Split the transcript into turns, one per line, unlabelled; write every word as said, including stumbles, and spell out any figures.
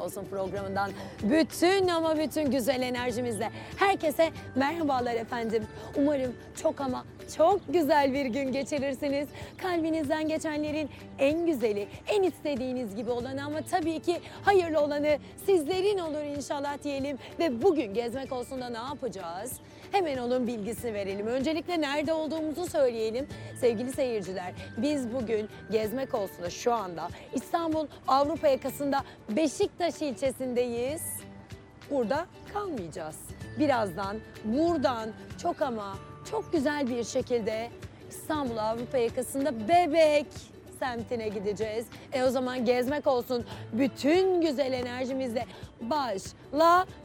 Olsun programından bütün ama bütün güzel enerjimizle herkese merhabalar efendim. Umarım çok ama çok güzel bir gün geçirirsiniz. Kalbinizden geçenlerin en güzeli, en istediğiniz gibi olanı ama tabii ki hayırlı olanı sizlerin olur inşallah diyelim. Ve bugün Gezmek Olsun'da ne yapacağız? Hemen onun bilgisini verelim. Öncelikle nerede olduğumuzu söyleyelim. Sevgili seyirciler, biz bugün Gezmek Olsun'da şu anda İstanbul Avrupa yakasında Beşiktaş ilçesindeyiz. Burada kalmayacağız. Birazdan buradan çok ama çok güzel bir şekilde İstanbul Avrupa yakasında Bebek semtine gideceğiz. E o zaman Gezmek Olsun bütün güzel enerjimizle başla.